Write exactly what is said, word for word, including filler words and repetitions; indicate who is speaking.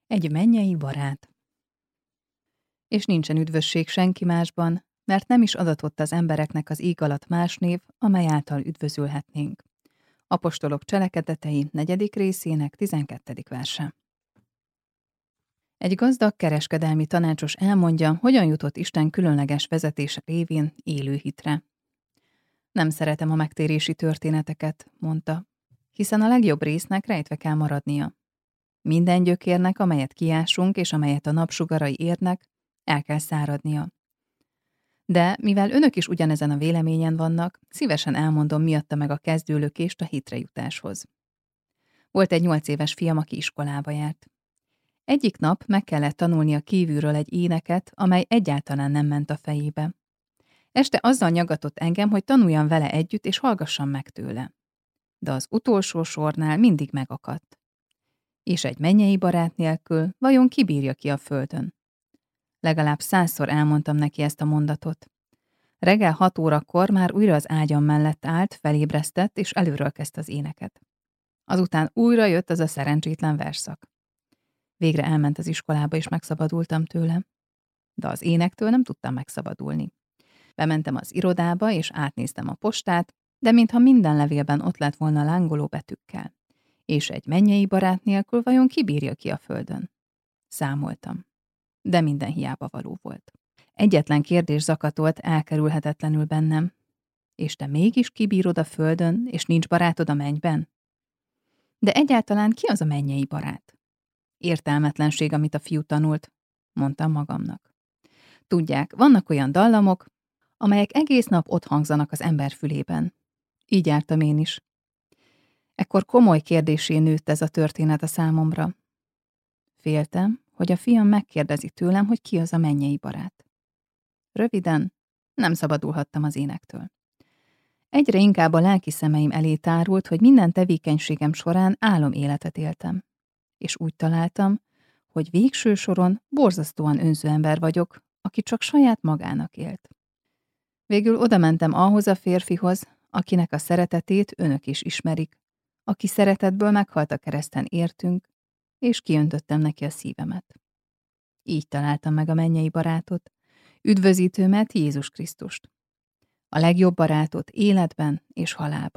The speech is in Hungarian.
Speaker 1: Egy mennyei barát. És nincsen üdvösség senki másban, mert nem is adatott az embereknek az ég alatt más név, amely által üdvözülhetnénk. Apostolok cselekedetei negyedik részének tizenkettedik verse. Egy gazdag kereskedelmi tanácsos elmondja, hogyan jutott Isten különleges vezetése révén élő hitre. Nem szeretem a megtérési történeteket, mondta, hiszen a legjobb résznek rejtve kell maradnia. Minden gyökérnek, amelyet kiásunk, és amelyet a napsugarai érnek, el kell száradnia. De mivel önök is ugyanezen a véleményen vannak, szívesen elmondom, mi adta meg a kezdőlökést a hitre jutáshoz. Volt egy nyolc éves fiam, aki iskolába járt. Egyik nap meg kellett tanulnia kívülről egy éneket, amely egyáltalán nem ment a fejébe. Este azzal nyagatott engem, hogy tanuljam vele együtt, és hallgassam meg tőle. De az utolsó sornál mindig megakadt. És egy mennyei barát nélkül vajon kibírja ki a földön? Legalább százszor elmondtam neki ezt a mondatot. Reggel hat órakor már újra az ágyam mellett állt, felébresztett, és előről kezdte az éneket. Azután újra jött az a szerencsétlen versszak. Végre elment az iskolába, és megszabadultam tőle. De az énektől nem tudtam megszabadulni. Bementem az irodába, és átnéztem a postát, de mintha minden levélben ott lett volna lángoló betűkkel. És egy mennyei barát nélkül vajon kibírja ki a földön? Számoltam. De minden hiába való volt. Egyetlen kérdés zakatolt elkerülhetetlenül bennem. És te mégis kibírod a földön, és nincs barátod a mennyben? De egyáltalán ki az a mennyei barát? Értelmetlenség, amit a fiú tanult, mondtam magamnak. Tudják, vannak olyan dallamok, amelyek egész nap ott hangzanak az ember fülében. Így jártam én is. Ekkor komoly kérdésé nőtt ez a történet a számomra. Féltem, hogy a fiam megkérdezi tőlem, hogy ki az a mennyei barát. Röviden, nem szabadulhattam az énektől. Egyre inkább a lelki szemeim elé tárult, hogy minden tevékenységem során áloméletet éltem. És úgy találtam, hogy végső soron borzasztóan önző ember vagyok, aki csak saját magának élt. Végül odamentem ahhoz a férfihoz, akinek a szeretetét önök is ismerik, aki szeretetből meghalt a kereszten értünk, és kiöntöttem neki a szívemet. Így találtam meg a mennyei barátot, üdvözítőmet, Jézus Krisztust. A legjobb barátot életben és halálban.